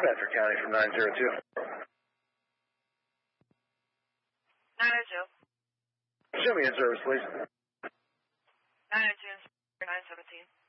Bedford County from 902. 902. Show me in service, please. 902, 917.